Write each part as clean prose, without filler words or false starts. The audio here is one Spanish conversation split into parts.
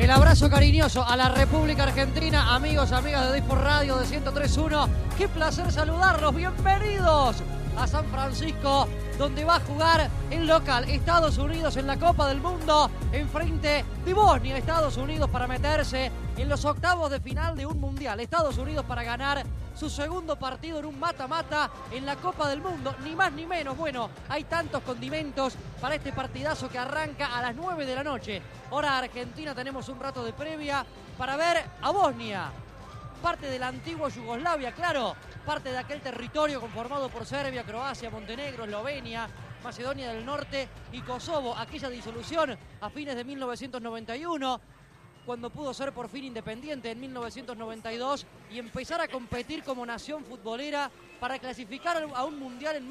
El abrazo cariñoso a la República Argentina, amigos, amigas de Desport Radio de 103.1. Qué placer saludarlos, bienvenidos a San Francisco, donde va a jugar el local Estados Unidos en la Copa del Mundo, enfrente de Bosnia, Estados Unidos, para meterse en los octavos de final de un mundial. Estados Unidos para ganar su segundo partido en un mata-mata en la Copa del Mundo, ni más ni menos. Bueno, hay tantos condimentos para este partidazo que arranca a las 9 de la noche. Hora Argentina, tenemos un rato de previa para ver a Bosnia, parte de la antigua Yugoslavia, claro, parte de aquel territorio conformado por Serbia, Croacia, Montenegro, Eslovenia, Macedonia del Norte y Kosovo. Aquella disolución a fines de 1991, cuando pudo ser por fin independiente en 1992 y empezar a competir como nación futbolera para clasificar a un mundial en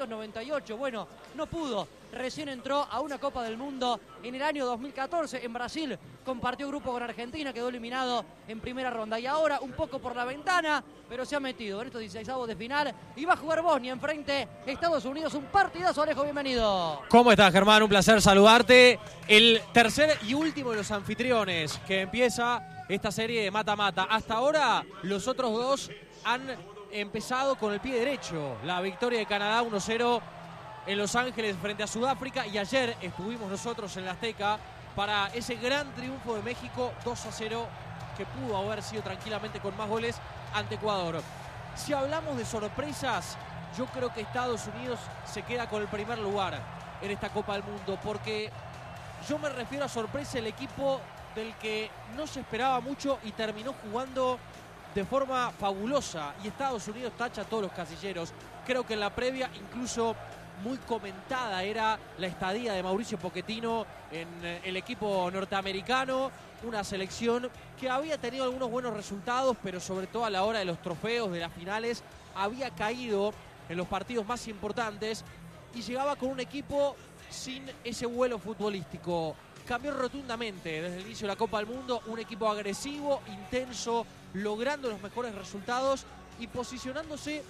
1998. Bueno, no pudo. Recién entró a una Copa del Mundo en el año 2014 en Brasil. Compartió grupo con Argentina, quedó eliminado en primera ronda. Y ahora un poco por la ventana, pero se ha metido en estos 16avos de final y va a jugar Bosnia enfrente a Estados Unidos. Un partidazo, Alejo, bienvenido. ¿Cómo estás, Germán? Un placer saludarte. El tercer y último de los anfitriones que empieza esta serie de mata-mata. Hasta ahora los otros dos han empezado con el pie derecho. La victoria de Canadá 1-0 en Los Ángeles frente a Sudáfrica, y ayer estuvimos nosotros en la Azteca para ese gran triunfo de México 2-0 que pudo haber sido tranquilamente con más goles ante Ecuador. Si hablamos de sorpresas, yo creo que Estados Unidos se queda con el primer lugar en esta Copa del Mundo, porque yo me refiero a sorpresa el equipo del que no se esperaba mucho y terminó jugando de forma fabulosa, y Estados Unidos tacha todos los casilleros. Creo que en la previa incluso muy comentada era la estadía de Mauricio Pochettino en el equipo norteamericano, una selección que había tenido algunos buenos resultados, pero sobre todo a la hora de los trofeos, de las finales, había caído en los partidos más importantes y llegaba con un equipo sin ese vuelo futbolístico. Cambió rotundamente desde el inicio de la Copa del Mundo, un equipo agresivo, intenso, logrando los mejores resultados y posicionándose,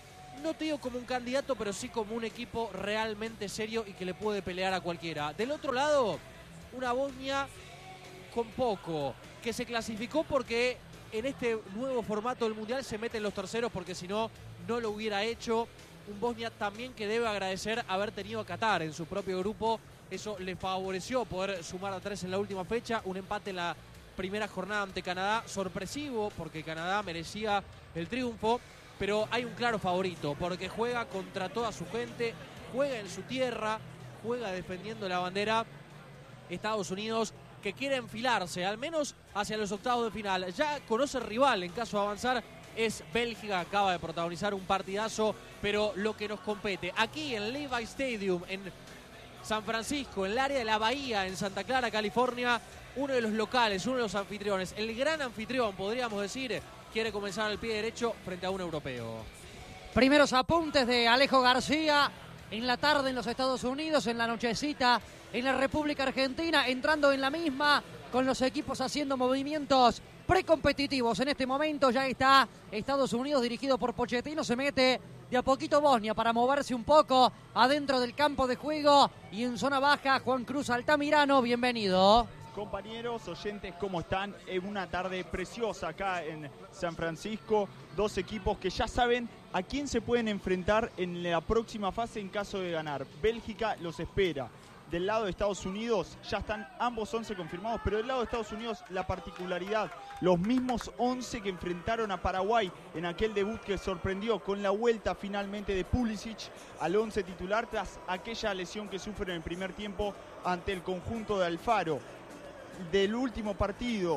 no te digo como un candidato, pero sí como un equipo realmente serio y que le puede pelear a cualquiera. Del otro lado, una Bosnia con poco, que se clasificó porque en este nuevo formato del Mundial se meten los terceros, porque si no, no lo hubiera hecho. Un Bosnia también que debe agradecer haber tenido a Qatar en su propio grupo. Eso le favoreció poder sumar a 3 en la última fecha. Un empate en la primera jornada ante Canadá, sorpresivo porque Canadá merecía el triunfo, pero hay un claro favorito porque juega contra toda su gente, juega en su tierra, juega defendiendo la bandera. Estados Unidos, que quiere enfilarse al menos hacia los octavos de final. Ya conoce el rival en caso de avanzar, es Bélgica, acaba de protagonizar un partidazo, pero lo que nos compete aquí en Levi Stadium, en San Francisco, en el área de la Bahía, en Santa Clara, California, uno de los locales, uno de los anfitriones, el gran anfitrión, podríamos decir, quiere comenzar al pie derecho frente a un europeo. Primeros apuntes de Alejo García en la tarde en los Estados Unidos, en la nochecita en la República Argentina, entrando en la misma con los equipos haciendo movimientos precompetitivos. En este momento ya está Estados Unidos dirigido por Pochettino, se mete de a poquito Bosnia para moverse un poco adentro del campo de juego, y en zona baja Juan Cruz Altamirano, bienvenido. Compañeros, oyentes, ¿cómo están? Una tarde preciosa acá en San Francisco. Dos equipos que ya saben a quién se pueden enfrentar en la próxima fase en caso de ganar. Bélgica los espera. Del lado de Estados Unidos ya están ambos 11 confirmados, pero del lado de Estados Unidos la particularidad, los mismos 11 que enfrentaron a Paraguay en aquel debut que sorprendió con la vuelta finalmente de Pulisic al 11 titular tras aquella lesión que sufre en el primer tiempo ante el conjunto de Alfaro. Del último partido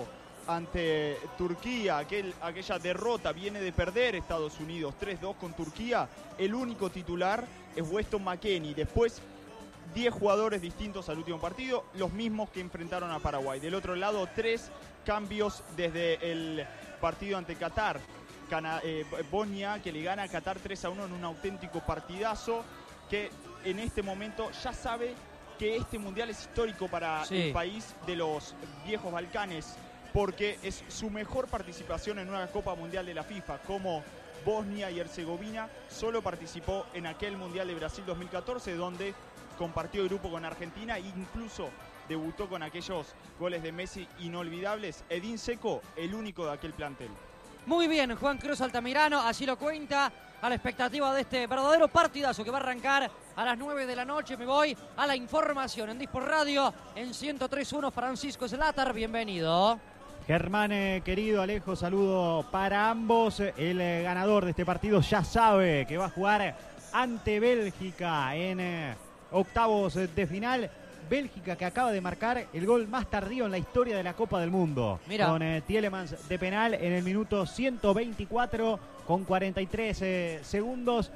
ante Turquía, aquella derrota, viene de perder Estados Unidos 3-2 con Turquía, el único titular es Weston McKennie. Después 10 jugadores distintos al último partido, los mismos que enfrentaron a Paraguay. Del otro lado, 3 cambios desde el partido ante Qatar. Bosnia, que le gana a Qatar 3-1 en un auténtico partidazo, que en este momento ya sabe que este mundial es histórico para el país de los viejos Balcanes, porque es su mejor participación en una Copa Mundial de la FIFA. Como Bosnia y Herzegovina solo participó en aquel Mundial de Brasil 2014, donde compartió el grupo con Argentina e incluso debutó con aquellos goles de Messi inolvidables. Edin Dzeko, el único de aquel plantel. Muy bien, Juan Cruz Altamirano, así lo cuenta, a la expectativa de este verdadero partidazo que va a arrancar a las 9 de la noche. Me voy a la información en Disport Radio, en 103.1, Francisco Slater, bienvenido. Germán, querido Alejo, saludo para ambos. El ganador de este partido ya sabe que va a jugar ante Bélgica en octavos de final. Bélgica que acaba de marcar el gol más tardío en la historia de la Copa del Mundo. Mira. Con Tielemans de penal en el minuto 124 con 43 segundos.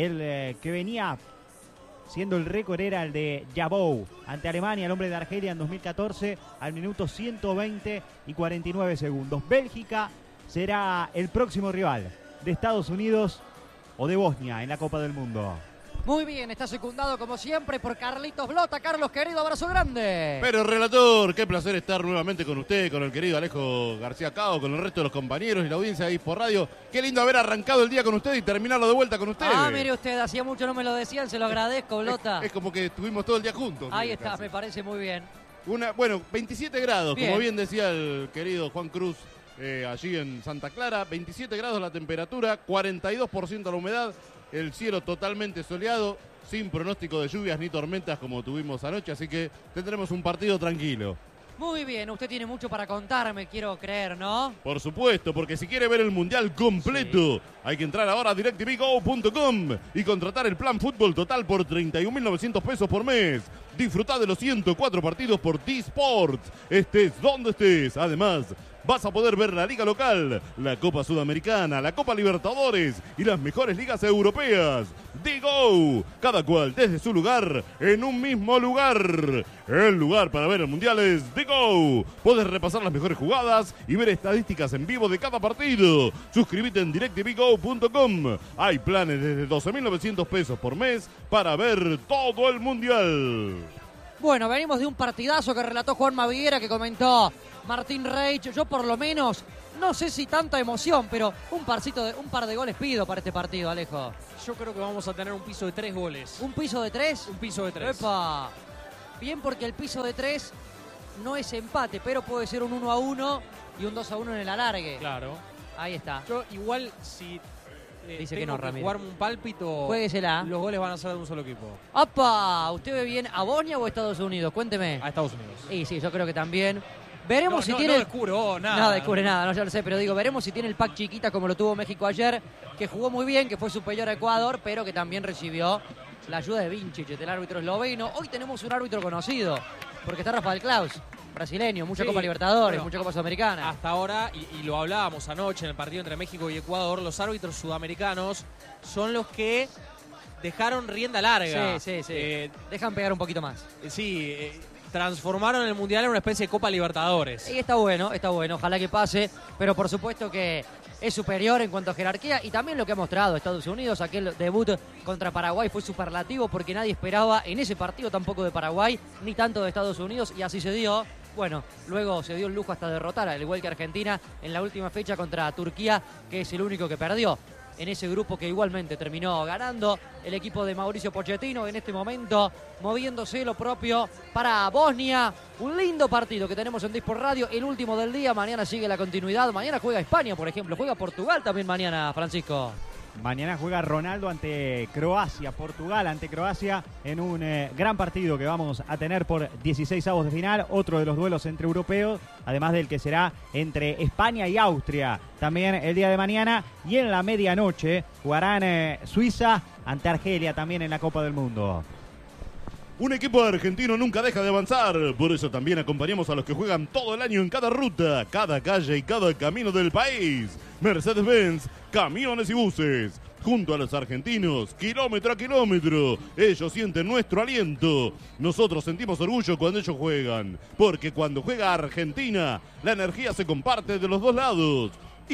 El que venía siendo el récord era el de Jabou ante Alemania, el hombre de Argelia en 2014, al minuto 120 y 49 segundos. Bélgica será el próximo rival de Estados Unidos o de Bosnia en la Copa del Mundo. Muy bien, está secundado como siempre por Carlitos Blota. Carlos, querido, abrazo grande. Pero relator, qué placer estar nuevamente con usted, con el querido Alejo García Cao, con el resto de los compañeros y la audiencia de Disport Radio. Qué lindo haber arrancado el día con usted y terminarlo de vuelta con usted. Ah, mire usted, hacía mucho no me lo decían, se lo agradezco, Blota. Es como que estuvimos todo el día juntos. Ahí mire, está, casi. me parece muy bien. Bueno, 27 grados, Bien. como bien decía el querido Juan Cruz, allí en Santa Clara. 27 grados la temperatura, 42% la humedad, el cielo totalmente soleado, sin pronóstico de lluvias ni tormentas como tuvimos anoche, así que tendremos un partido tranquilo. Muy bien, usted tiene mucho para contarme, quiero creer, ¿no? Por supuesto, porque si quiere ver el Mundial completo, hay que entrar ahora a DirecTVGo.com y contratar el plan fútbol total por 31.900 pesos por mes. Disfrutá de los 104 partidos por T-Sport, estés donde estés. Además, vas a poder ver la liga local, la Copa Sudamericana, la Copa Libertadores y las mejores ligas europeas. Digo, cada cual desde su lugar, en un mismo lugar. El lugar para ver el Mundial es Digo. Podés repasar las mejores jugadas y ver estadísticas en vivo de cada partido. Suscríbete en DirecTVGo.com. Hay planes desde 12.900 pesos por mes para ver todo el Mundial. Bueno, venimos de un partidazo que relató Juan Maviguera, que comentó Martín Reich. Yo por lo menos, no sé si tanta emoción, pero un par de goles pido para este partido, Alejo. Yo creo que vamos a tener un piso de 3 goles. ¿Un piso de 3? Un piso de 3. ¡Epa! Bien, porque el piso de 3 no es empate, pero puede ser un 1-1 y un 2-1 en el alargue. Claro. Ahí está. Yo igual si Dice que tengo no, Ramiro. jugarme un pálpito, Juéguesela. los goles van a ser de un solo equipo. ¡Opa! ¿Usted ve bien a Bosnia o a Estados Unidos? Cuénteme. A Estados Unidos. Y sí, yo creo que también. Veremos si no tiene... descubro nada. No descubre nada, no, ya lo sé, pero digo, veremos si tiene el pack chiquita como lo tuvo México ayer, que jugó muy bien, que fue superior a Ecuador, pero que también recibió la ayuda de Vincic, del árbitro esloveno. Hoy tenemos un árbitro conocido, porque está Rafael Claus, brasileño, mucha Sí, Copa Libertadores, bueno, mucha Copa Sudamericana. Hasta ahora, y lo hablábamos anoche en el partido entre México y Ecuador, los árbitros sudamericanos son los que dejaron rienda larga. Sí. Dejan pegar un poquito más. Transformaron el Mundial en una especie de Copa Libertadores. Y está bueno, ojalá que pase, pero por supuesto que es superior en cuanto a jerarquía y también lo que ha mostrado Estados Unidos. Aquel debut contra Paraguay fue superlativo porque nadie esperaba en ese partido tampoco de Paraguay ni tanto de Estados Unidos, y así se dio. Bueno, luego se dio el lujo hasta derrotar, al igual que Argentina, en la última fecha contra Turquía, que es el único que perdió en ese grupo, que igualmente terminó ganando el equipo de Mauricio Pochettino, en este momento moviéndose lo propio para Bosnia. Un lindo partido que tenemos en Disport Radio, el último del día. Mañana sigue la continuidad, mañana juega España, por ejemplo, juega Portugal también mañana, Francisco. Mañana juega Ronaldo ante Croacia, Portugal ante Croacia, en un gran partido que vamos a tener por 16avos de final, otro de los duelos entre europeos, además del que será entre España y Austria también el día de mañana, y en la medianoche jugarán Suiza ante Argelia también en la Copa del Mundo. Un equipo argentino nunca deja de avanzar, por eso también acompañamos a los que juegan todo el año en cada ruta, cada calle y cada camino del país. Mercedes-Benz, camiones y buses. Junto a los argentinos, kilómetro a kilómetro, ellos sienten nuestro aliento. Nosotros sentimos orgullo cuando ellos juegan, porque cuando juega Argentina, la energía se comparte de los dos lados.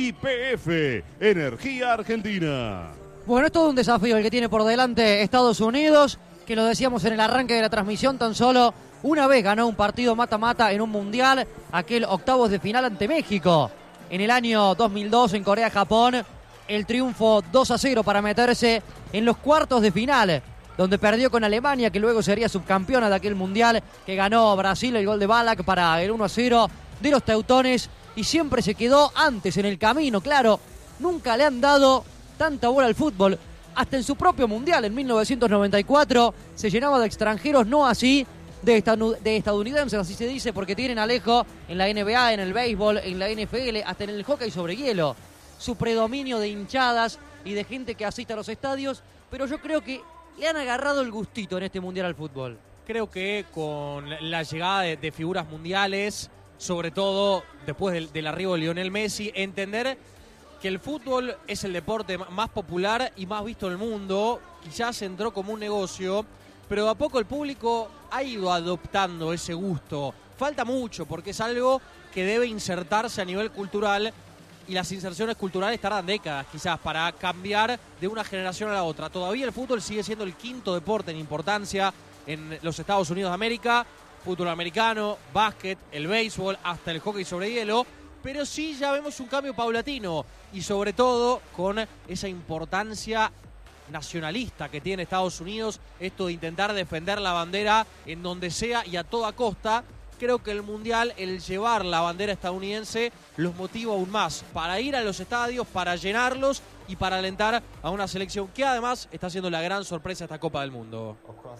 YPF, Energía Argentina. Bueno, es todo un desafío el que tiene por delante Estados Unidos, que lo decíamos en el arranque de la transmisión, tan solo una vez ganó un partido mata-mata en un mundial, aquel octavos de final ante México. En el año 2002 en Corea-Japón, el triunfo 2-0 para meterse en los cuartos de final. donde perdió con Alemania, que luego sería subcampeona de aquel mundial, que ganó Brasil, el gol de Ballack para el 1-0 de los teutones, y siempre se quedó antes en el camino. Claro, nunca le han dado tanta bola al fútbol. Hasta en su propio mundial, en 1994, se llenaba de extranjeros, no así de estadounidenses, así se dice, porque tienen Alejo en la NBA, en el béisbol, en la NFL, hasta en el hockey sobre hielo. Su predominio de hinchadas y de gente que asiste a los estadios, pero yo creo que le han agarrado el gustito en este mundial al fútbol. Creo que con la llegada de figuras mundiales, sobre todo después del arribo de Lionel Messi, entender que el fútbol es el deporte más popular y más visto del mundo. Quizás entró como un negocio, pero de a poco el público ha ido adoptando ese gusto. Falta mucho, porque es algo que debe insertarse a nivel cultural, y las inserciones culturales tardan décadas quizás para cambiar de una generación a la otra. Todavía el fútbol sigue siendo el quinto deporte en importancia en los Estados Unidos de América. Fútbol americano, básquet, el béisbol, hasta el hockey sobre hielo. Pero sí ya vemos un cambio paulatino, y sobre todo con esa importancia nacionalista que tiene Estados Unidos, esto de intentar defender la bandera en donde sea y a toda costa. Creo que el Mundial, el llevar la bandera estadounidense, los motiva aún más para ir a los estadios, para llenarlos y para alentar a una selección que además está haciendo la gran sorpresa de esta Copa del Mundo.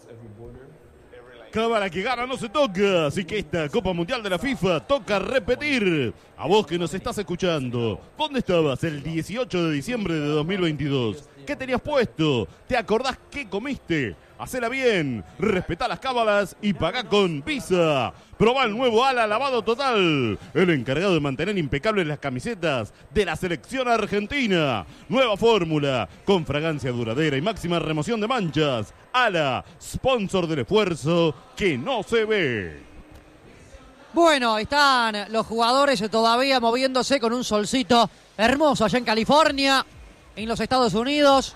Cámara que gana no se toca, así que esta Copa Mundial de la FIFA toca repetir. A vos que nos estás escuchando, ¿dónde estabas el 18 de diciembre de 2022? ¿Qué tenías puesto? ¿Te acordás qué comiste? Hacela bien, respetá las cábalas y pagá con Visa. Probá el nuevo Ala Lavado Total, el encargado de mantener impecables las camisetas de la selección argentina. Nueva fórmula, con fragancia duradera y máxima remoción de manchas. Ala, sponsor del esfuerzo que no se ve. Bueno, están los jugadores todavía moviéndose con un solcito hermoso allá en California, en los Estados Unidos.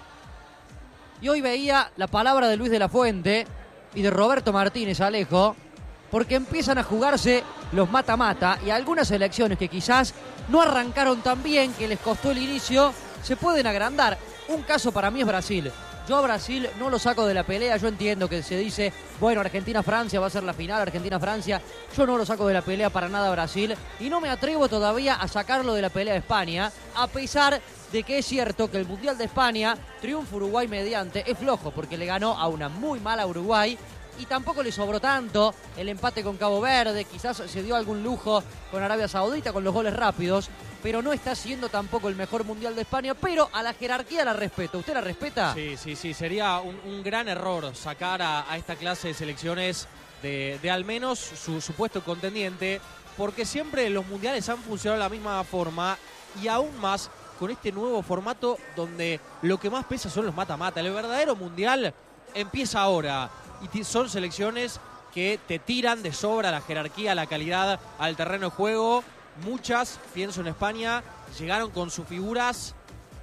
Y hoy veía la palabra de Luis de la Fuente y de Roberto Martínez, Alejo, porque empiezan a jugarse los mata-mata, y algunas selecciones que quizás no arrancaron tan bien, que les costó el inicio, se pueden agrandar. Un caso para mí es Brasil. Yo a Brasil no lo saco de la pelea. Yo entiendo que se dice, bueno, Argentina-Francia va a ser la final, Argentina-Francia. Yo no lo saco de la pelea para nada a Brasil, y no me atrevo todavía a sacarlo de la pelea de España, a pesar de que es cierto que el Mundial de España, triunfo Uruguay mediante, es flojo, porque le ganó a una muy mala Uruguay, y tampoco le sobró tanto el empate con Cabo Verde. Quizás se dio algún lujo con Arabia Saudita con los goles rápidos, pero no está siendo tampoco el mejor Mundial de España. Pero a la jerarquía la respeto. ¿Usted la respeta? Sí, sería un gran error sacar a esta clase de selecciones de al menos su supuesto contendiente, porque siempre los mundiales han funcionado de la misma forma, y aún más con este nuevo formato donde lo que más pesa son los mata-mata. El verdadero mundial empieza ahora, y son selecciones que te tiran de sobra la jerarquía, la calidad al terreno de juego. Muchas, pienso en España, llegaron con sus figuras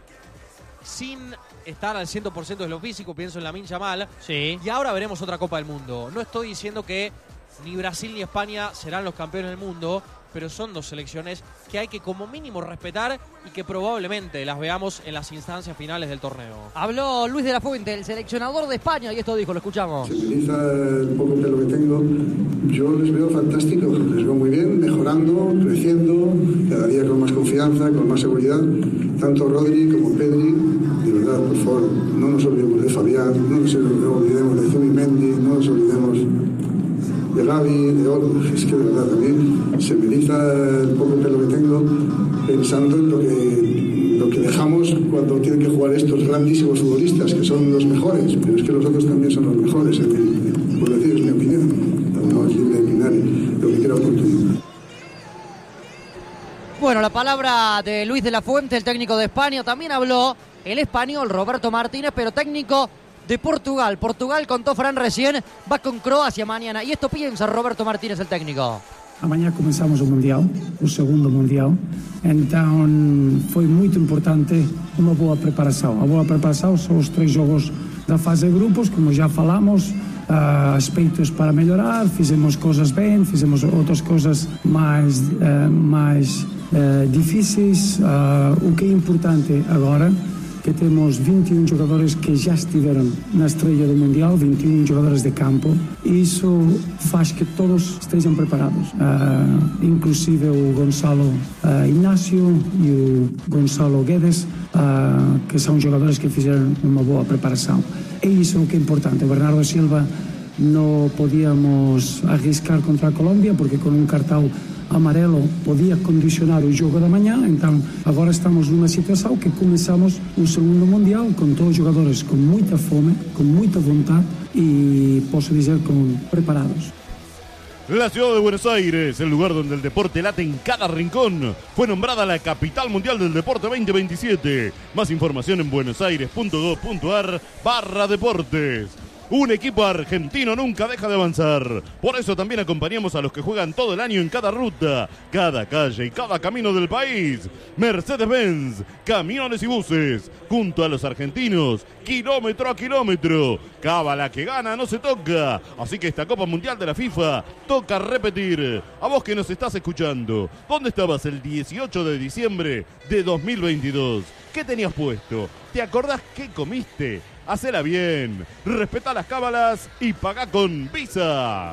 sin estar al 100% de lo físico. Pienso en Lamine Yamal. Sí. Y ahora veremos otra Copa del Mundo. No estoy diciendo que ni Brasil ni España serán los campeones del mundo, pero son dos selecciones que hay que como mínimo respetar, y que probablemente las veamos en las instancias finales del torneo. Habló Luis de la Fuente, el seleccionador de España, y esto dijo, lo escuchamos. Se utiliza el poco pelo que tengo. Yo les veo fantásticos, les veo muy bien, mejorando, creciendo, cada día con más confianza, con más seguridad. Tanto Rodri como Pedri, de verdad, por favor, no nos olvidemos de Fabián, no nos olvidemos de Zubimendi, no nos olvidemos de Gavi, de otros. Es que de verdad también se me eriza el poco pelo que tengo pensando en lo que dejamos cuando tienen que jugar estos grandísimos futbolistas, que son los mejores, pero es que los otros también son los mejores. Por decir, es mi opinión, no es libre de opinar lo que quiera oportunidad. Bueno, la palabra de Luis de la Fuente, el técnico de España. También habló el español Roberto Martínez, pero técnico de Portugal. Portugal, contó Fran recién, va con Croacia mañana. Y esto piensa Roberto Martínez, el técnico. Amanhã começamos o Mundial, o segundo Mundial, então foi muito importante uma boa preparação. A boa preparação são os 3 jogos da fase de grupos, como já falamos, aspectos para melhorar, fizemos coisas bem, fizemos outras coisas mais difíceis. O que é importante agora que temos 21 jogadores que já estiveram na estreia do Mundial, 21 jogadores de campo, e isso faz que todos estejam preparados, inclusive o Gonçalo Inácio e o Gonçalo Guedes, que são jogadores que fizeram uma boa preparação. É isso que é importante. O Bernardo Silva não podíamos arriscar contra a Colômbia porque com um cartão amarelo podia condicionar o jogo da manhã, então agora estamos numa situação que começamos o segundo Mundial com todos os jogadores com muita fome, com muita vontade e posso dizer preparados. La ciudad de Buenos Aires, el lugar donde el deporte late en cada rincón, fue nombrada la capital mundial del deporte 2027. Más información en buenosaires.gov.ar/deportes. Un equipo argentino nunca deja de avanzar. Por eso también acompañamos a los que juegan todo el año en cada ruta, cada calle y cada camino del país. Mercedes-Benz, camiones y buses, junto a los argentinos, kilómetro a kilómetro. Cábala que gana, no se toca. Así que esta Copa Mundial de la FIFA toca repetir. A vos que nos estás escuchando, ¿dónde estabas el 18 de diciembre de 2022? ¿Qué tenías puesto? ¿Te acordás qué comiste? Hacela bien, respetá las cábalas y pagá con Visa.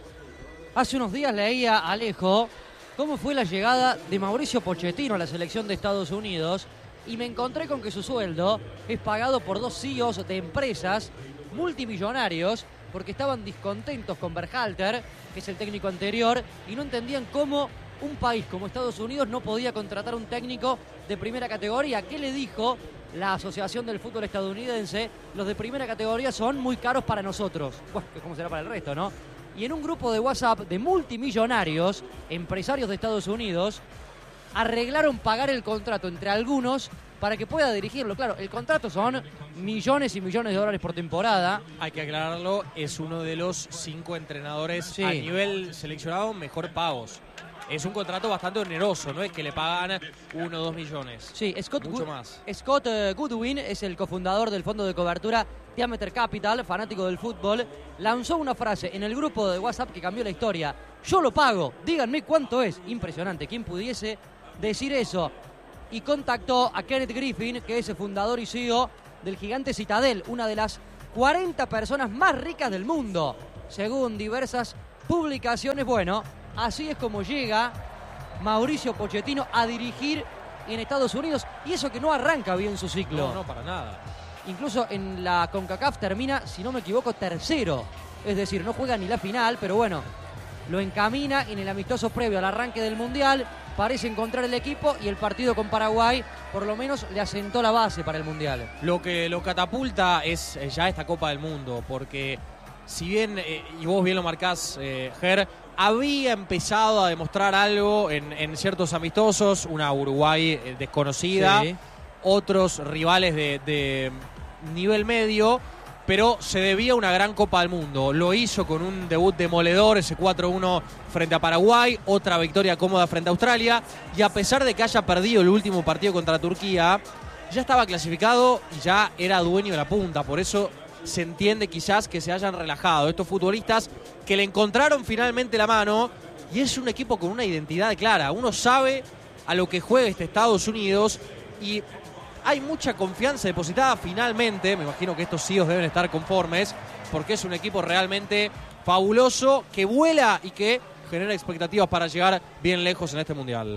Hace unos días leía, Alejo, cómo fue la llegada de Mauricio Pochettino a la selección de Estados Unidos y me encontré con que su sueldo es pagado por 2 CEOs de empresas multimillonarios porque estaban descontentos con Berhalter, que es el técnico anterior, y no entendían cómo un país como Estados Unidos no podía contratar un técnico de primera categoría. ¿Qué le dijo la Asociación del Fútbol Estadounidense? Los de primera categoría son muy caros para nosotros. Bueno, ¿cómo será para el resto, no? Y en un grupo de WhatsApp de multimillonarios, empresarios de Estados Unidos, arreglaron pagar el contrato entre algunos para que pueda dirigirlo. Claro, el contrato son millones y millones de dólares por temporada. Hay que aclararlo, es uno de los 5 entrenadores a nivel seleccionado mejor pagos. Es un contrato bastante oneroso, no es que le pagan 1 o 2 millones. Sí, mucho más. Scott Goodwin es el cofundador del fondo de cobertura Diameter Capital, fanático del fútbol. Lanzó una frase en el grupo de WhatsApp que cambió la historia. Yo lo pago, díganme cuánto es. Impresionante, ¿quién pudiese decir eso? Y contactó a Kenneth Griffin, que es el fundador y CEO del gigante Citadel, una de las 40 personas más ricas del mundo, según diversas publicaciones. Bueno, así es como llega Mauricio Pochettino a dirigir en Estados Unidos. Y eso que no arranca bien su ciclo. No, para nada. Incluso en la CONCACAF termina, si no me equivoco, tercero. Es decir, no juega ni la final, pero bueno, lo encamina en el amistoso previo al arranque del Mundial. Parece encontrar el equipo y el partido con Paraguay por lo menos le asentó la base para el Mundial. Lo que lo catapulta es ya esta Copa del Mundo, porque si bien, y vos bien lo marcás, Ger, había empezado a demostrar algo en ciertos amistosos, una Uruguay desconocida, sí, otros rivales de nivel medio, pero se debía a una gran Copa del Mundo. Lo hizo con un debut demoledor, ese 4-1 frente a Paraguay, otra victoria cómoda frente a Australia, y a pesar de que haya perdido el último partido contra Turquía, ya estaba clasificado y ya era dueño de la punta. Por eso se entiende quizás que se hayan relajado estos futbolistas que le encontraron finalmente la mano, y es un equipo con una identidad clara. Uno sabe a lo que juega este Estados Unidos y hay mucha confianza depositada finalmente. Me imagino que estos CEOs deben estar conformes porque es un equipo realmente fabuloso que vuela y que genera expectativas para llegar bien lejos en este Mundial.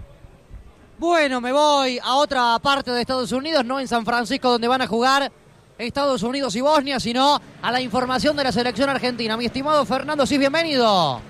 Bueno, me voy a otra parte de Estados Unidos, no en San Francisco donde van a jugar Estados Unidos y Bosnia, sino a la información de la selección argentina. Mi estimado Fernando Cis, bienvenido.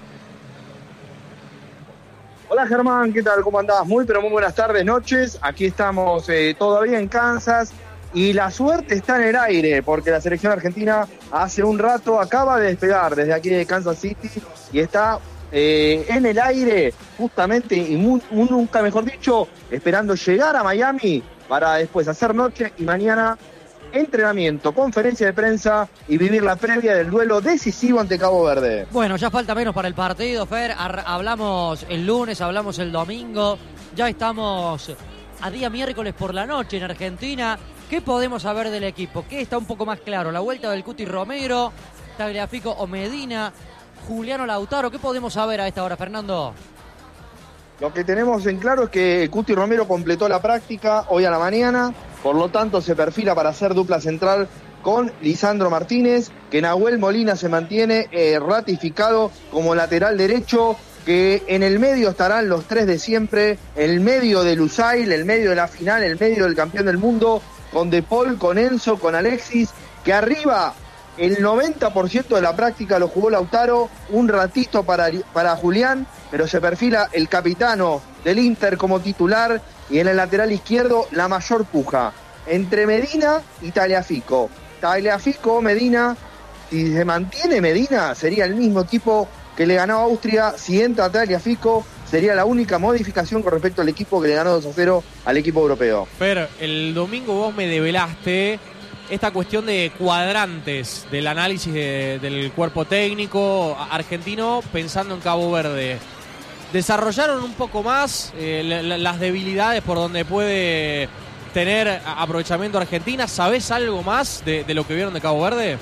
Hola Germán, ¿qué tal? ¿Cómo andás? Muy buenas tardes, noches. Aquí estamos todavía en Kansas y la suerte está en el aire porque la selección argentina hace un rato acaba de despegar desde aquí de Kansas City y está en el aire justamente y nunca mejor dicho, esperando llegar a Miami para después hacer noche y mañana entrenamiento, conferencia de prensa y vivir la previa del duelo decisivo ante Cabo Verde. Bueno, ya falta menos para el partido, Fer. Hablamos el lunes, hablamos el domingo. Ya estamos a día miércoles por la noche en Argentina. ¿Qué podemos saber del equipo? ¿Qué está un poco más claro? La vuelta del Cuti Romero, Tagliafico o Medina, Juliano Lautaro. ¿Qué podemos saber a esta hora, Fernando? Lo que tenemos en claro es que Cuti Romero completó la práctica hoy a la mañana. Por lo tanto, se perfila para hacer dupla central con Lisandro Martínez, que Nahuel Molina se mantiene ratificado como lateral derecho, que en el medio estarán los tres de siempre, el medio de Lusail, el medio de la final, el medio del campeón del mundo, con De Paul, con Enzo, con Alexis, que arriba el 90% de la práctica lo jugó Lautaro, un ratito para Julián, pero se perfila el capitano del Inter como titular, y en el lateral izquierdo la mayor puja entre Medina y Tagliafico. Tagliafico o Medina, si se mantiene Medina, sería el mismo equipo que le ganó a Austria. Si entra Tagliafico, sería la única modificación con respecto al equipo que le ganó 2-0 al equipo europeo. Fer, el domingo vos me develaste esta cuestión de cuadrantes del análisis del cuerpo técnico argentino pensando en Cabo Verde. ¿Desarrollaron un poco más las debilidades por donde puede tener aprovechamiento Argentina? ¿Sabés algo más de lo que vieron de Cabo Verde?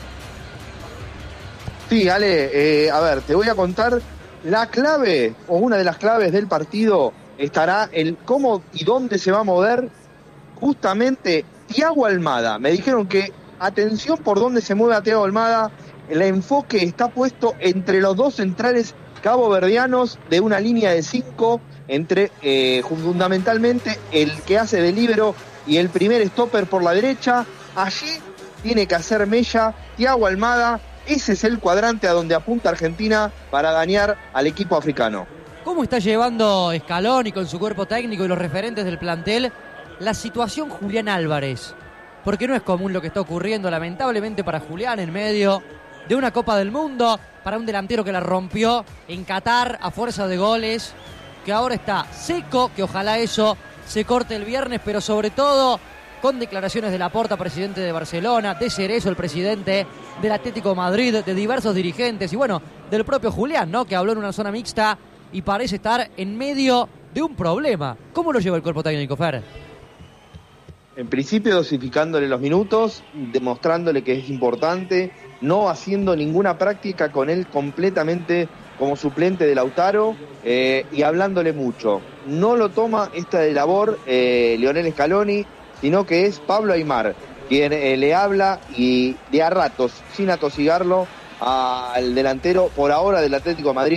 Sí, Ale, a ver, te voy a contar la clave, o una de las claves del partido estará en cómo y dónde se va a mover justamente Thiago Almada. Me dijeron que, atención por dónde se mueve a Thiago Almada, el enfoque está puesto entre los dos centrales caboverdianos de una línea de 5, entre fundamentalmente el que hace de líbero y el primer stopper por la derecha. Allí tiene que hacer mella Thiago Almada. Ese es el cuadrante a donde apunta Argentina para dañar al equipo africano. ¿Cómo está llevando Scaloni con su cuerpo técnico y los referentes del plantel la situación Julián Álvarez? Porque no es común lo que está ocurriendo, lamentablemente, para Julián en medio de una Copa del Mundo, para un delantero que la rompió en Qatar a fuerza de goles, que ahora está seco, que ojalá eso se corte el viernes, pero sobre todo con declaraciones de Laporta, presidente de Barcelona, de Cerezo, el presidente del Atlético de Madrid, de diversos dirigentes y bueno, del propio Julián, ¿no?, que habló en una zona mixta y parece estar en medio de un problema. ¿Cómo lo lleva el cuerpo técnico, Fer? En principio dosificándole los minutos, demostrándole que es importante, no haciendo ninguna práctica con él completamente como suplente de Lautaro y hablándole mucho. No lo toma esta labor Lionel Scaloni, sino que es Pablo Aimar quien le habla y de a ratos, sin atosigarlo, al delantero por ahora del Atlético de Madrid,